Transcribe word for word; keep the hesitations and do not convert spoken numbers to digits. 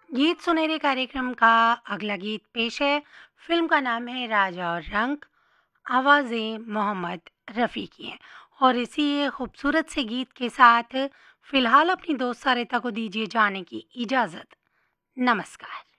गीत सुनहरे कार्यक्रम का अगला गीत पेश है। फिल्म का नाम है राजा और रंक। आवाज़ें मोहम्मद रफ़ी की हैं और इसी खूबसूरत से गीत के साथ फ़िलहाल अपनी दोस्त सरिता को दीजिए जाने की इजाज़त। नमस्कार।